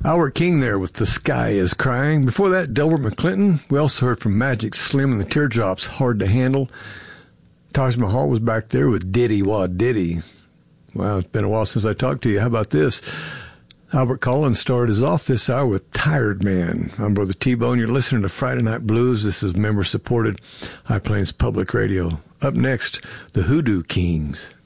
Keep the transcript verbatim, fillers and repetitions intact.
Albert King there with The Sky is Crying. Before that, Delbert McClinton. We also heard from Magic Slim and the Teardrops, Hard to Handle. Taj Mahal was back there with Diddy Wah Diddy. Wow, it's been a while since I talked to you. How about this? Albert Collins started us off this hour with Tired Man. I'm Brother T-Bone. You're listening to Friday Night Blues. This is member-supported High Plains Public Radio. Up next, the Hoodoo Kings.